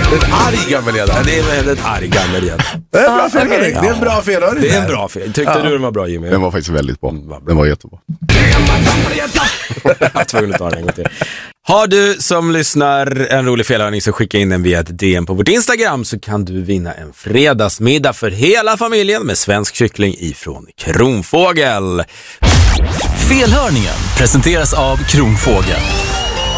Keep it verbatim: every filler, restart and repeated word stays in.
En arg gammelgädda. Ja, det är en väldigt arg gammelgädda. Det är en bra felhörning. Det är en bra felhörning. Det är en bra felhörning. Tyckte ja. du den var bra, Jimmy? Den var faktiskt väldigt bra. Den var jättebra. Jag var tvungen att ta den en gång till. Har du som lyssnar en rolig felhörning så skicka in den via ett D M på vårt Instagram så kan du vinna en fredagsmiddag för hela familjen med svensk kyckling ifrån Kronfågel. Felhörningen presenteras av Kronfågel.